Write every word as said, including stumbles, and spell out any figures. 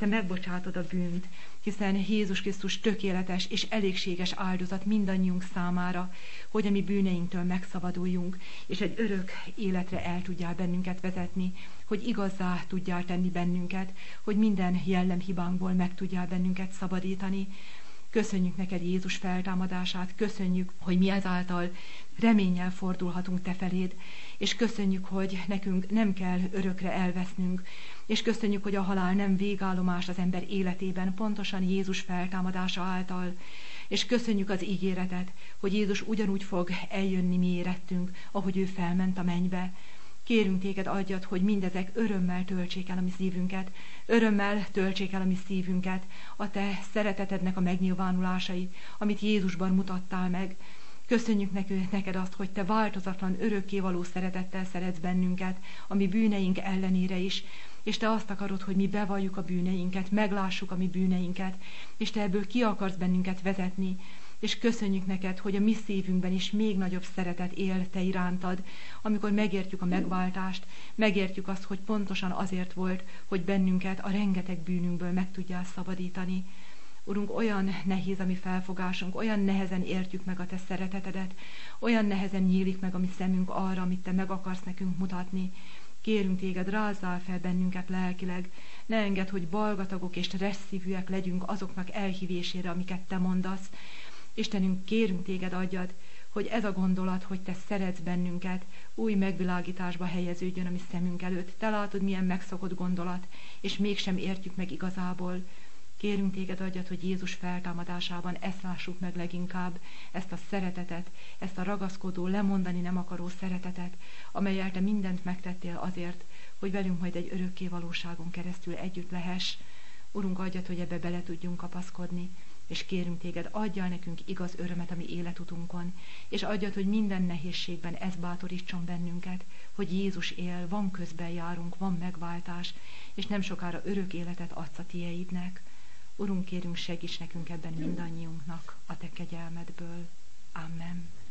te megbocsátod a bűnt, hiszen Jézus Krisztus tökéletes és elégséges áldozat mindannyiunk számára, hogy a mi bűneinktől megszabaduljunk, és egy örök életre el tudjál bennünket vezetni, hogy igazzá tudjál tenni bennünket, hogy minden jellemhibánkból meg tudjál bennünket szabadítani. Köszönjük neked Jézus feltámadását, köszönjük, hogy mi ezáltal reménnyel fordulhatunk te feléd, és köszönjük, hogy nekünk nem kell örökre elvesznünk, és köszönjük, hogy a halál nem végállomás az ember életében, pontosan Jézus feltámadása által, és köszönjük az ígéretet, hogy Jézus ugyanúgy fog eljönni mi érettünk, ahogy ő felment a mennybe. Kérünk téged, adjad, hogy mindezek örömmel töltsék el a mi szívünket, örömmel töltsék el a mi szívünket, a te szeretetednek a megnyilvánulásait, amit Jézusban mutattál meg. Köszönjük neked azt, hogy te változatlan, örökkévaló szeretettel szeretsz bennünket, a mi bűneink ellenére is, és te azt akarod, hogy mi bevalljuk a bűneinket, meglássuk a mi bűneinket, és te ebből ki akarsz bennünket vezetni, és köszönjük neked, hogy a mi szívünkben is még nagyobb szeretet él te irántad, amikor megértjük a megváltást, megértjük azt, hogy pontosan azért volt, hogy bennünket a rengeteg bűnünkből meg tudjál szabadítani. Urunk, olyan nehéz a mi felfogásunk, olyan nehezen értjük meg a te szeretetedet, olyan nehezen nyílik meg a mi szemünk arra, amit te meg akarsz nekünk mutatni. Kérünk téged, rázzál fel bennünket lelkileg, ne engedd, hogy balgatagok és resszívűek legyünk azoknak elhívésére, amiket te mondasz. Istenünk, kérünk téged, adjad, hogy ez a gondolat, hogy te szeretsz bennünket, új megvilágításba helyeződjön a mi szemünk előtt. Te látod, milyen megszokott gondolat, és mégsem értjük meg igazából. Kérünk téged, adjad, hogy Jézus feltámadásában ezt lássuk meg leginkább, ezt a szeretetet, ezt a ragaszkodó, lemondani nem akaró szeretetet, amellyel te mindent megtettél azért, hogy velünk majd egy örökké valóságon keresztül együtt lehess. Urunk, adjad, hogy ebbe bele tudjunk kapaszkodni, és kérünk téged, adjál nekünk igaz örömet a mi életutunkon, és adjad, hogy minden nehézségben ez bátorítson bennünket, hogy Jézus él, van közben járunk, van megváltás, és nem sokára örök életet adsz a tieidnek. Urunk, kérünk, segíts nekünk ebben mindannyiunknak a te kegyelmedből. Amen.